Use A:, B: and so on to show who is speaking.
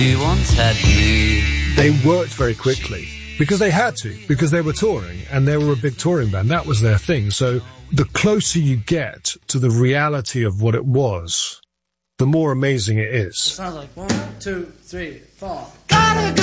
A: She once had me.
B: They worked very quickly because they had to, because they were touring and they were a big touring band. That was their thing. So the closer you get to the reality of what it was, the more amazing it is.
C: It sounds like 1, 2, 3, 4.